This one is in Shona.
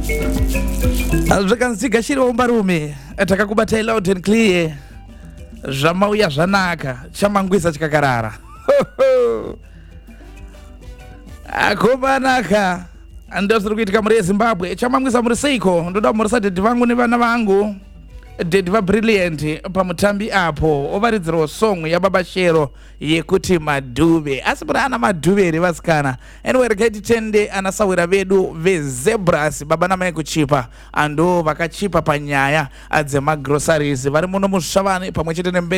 Zvakanzika chiriwo marume takakubatai loud and clear zvamauya zvanaka chamangwisa chikakarara akobanaka ndosiri kuitika muri yeZimbabwe chamangwisa muri seiko ndoda kumurisa dhedhi vangu nevana vangu dhedhi vabrilliant pamutambi apo ovaridzirawo song yababa Shero yekuti madhube asi muri ana madhube here vasikana anyway rekaititende anasawira vedu veZebras baba namai kuchipa ando vakachipa panyaya dzemagroceries vari muno musvavani pamwe chete